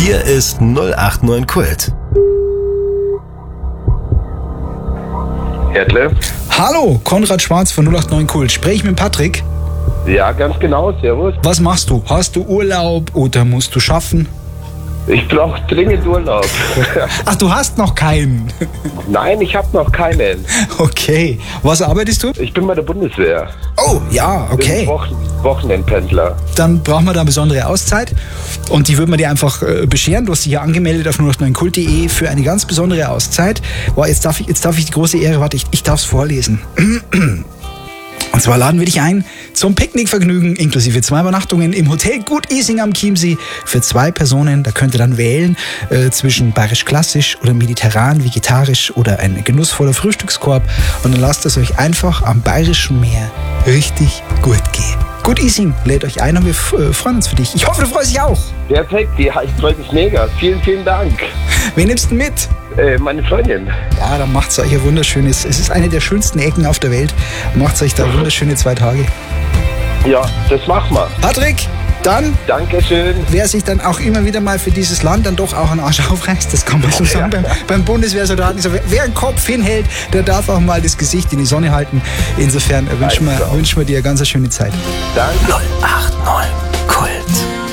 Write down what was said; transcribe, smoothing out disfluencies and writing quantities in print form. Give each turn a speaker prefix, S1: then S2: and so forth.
S1: Hier ist 089 Kult.
S2: Erdle?
S3: Hallo, Konrad Schwarz von 089 Kult. Sprech mit Patrick.
S2: Ja, ganz genau. Servus.
S3: Was machst du? Hast du Urlaub oder musst du schaffen?
S2: Ich brauche dringend Urlaub.
S3: Ach, du hast noch keinen.
S2: Nein, ich habe noch keinen.
S3: Okay. Was arbeitest du?
S2: Ich bin bei der Bundeswehr.
S3: Oh, ja, okay.
S2: Bin Wochenendpendler.
S3: Dann brauchen wir da eine besondere Auszeit. Und die würden wir dir einfach bescheren. Du hast dich ja angemeldet auf 089kult.de für eine ganz besondere Auszeit. Boah, jetzt darf ich die große Ehre, warte, ich darf es vorlesen. Und zwar laden wir dich ein zum Picknickvergnügen inklusive 2 Übernachtungen im Hotel Gut Ising am Chiemsee für 2 Personen. Da könnt ihr dann wählen zwischen bayerisch-klassisch oder mediterran, vegetarisch oder ein genussvoller Frühstückskorb. Und dann lasst es euch einfach am Bayerischen Meer richtig gut gehen. Gut Ising lädt euch ein und wir freuen uns für dich. Ich hoffe, du freust dich auch.
S2: Perfekt, ja, ich freue mich mega. Vielen, vielen Dank.
S3: Wen nimmst du mit?
S2: Meine Freundin.
S3: Ja, dann macht's euch ein wunderschönes, es ist eine der schönsten Ecken auf der Welt. Macht's euch da wunderschöne 2 Tage.
S2: Ja, das machen wir.
S3: Patrick, dann,
S2: Dankeschön.
S3: wer sich dann auch immer wieder mal für dieses Land dann doch auch einen Arsch aufreißt, das kann man so sagen, beim Bundeswehrsoldaten. Wer einen Kopf hinhält, der darf auch mal das Gesicht in die Sonne halten. Insofern wünschen wir dir eine ganz schöne Zeit.
S2: Danke.
S1: 089